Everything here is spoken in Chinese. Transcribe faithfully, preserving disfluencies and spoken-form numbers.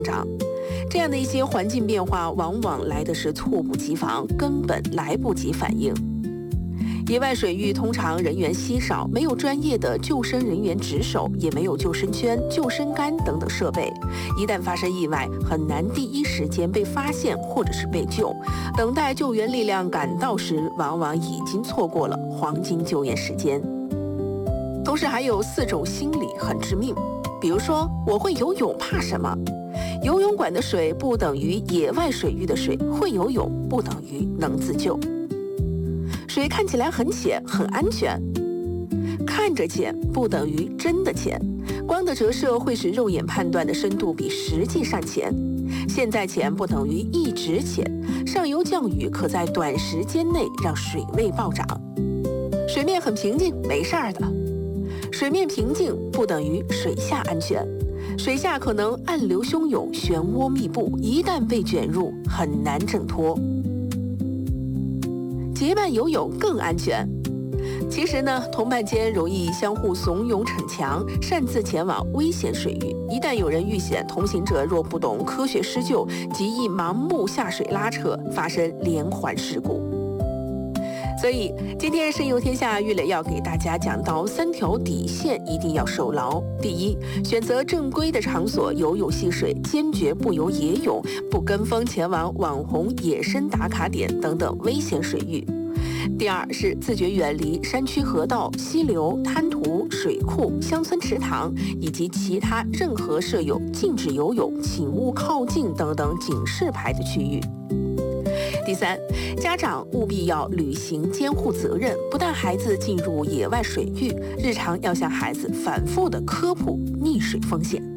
涨。这样的一些环境变化，往往来的是猝不及防，根本来不及反应。野外水域通常人员稀少，没有专业的救生人员值守，也没有救生圈、救生杆等等设备。一旦发生意外，很难第一时间被发现或者是被救。等待救援力量赶到时，往往已经错过了黄金救援时间。同时还有四种心理很致命，比如说我会游泳，怕什么？游泳馆的水不等于野外水域的水，会游泳不等于能自救。水看起来很浅，很安全，看着浅不等于真的浅。光的折射会使肉眼判断的深度比实际上浅。现在浅不等于一直浅，上游降雨可在短时间内让水位暴涨。水面很平静，没事儿的。水面平静不等于水下安全，水下可能暗流汹涌，漩涡密布，一旦被卷入，很难挣脱。结伴游泳更安全。其实呢，同伴间容易相互怂恿逞强，擅自前往危险水域。一旦有人遇险，同行者若不懂科学施救，极易盲目下水拉扯，发生连环事故。所以今天深游天下玉磊要给大家讲到三条底线，一定要守牢。第一，选择正规的场所游泳戏水，坚决不游野泳，不跟风前往网红野生打卡点等等危险水域。第二是自觉远离山区河道、溪流、滩涂、水库、乡村池塘以及其他任何设有禁止游泳、请勿靠近等等警示牌的区域。第三，家长务必要履行监护责任，不但孩子进入野外水域，日常要向孩子反复的科普溺水风险。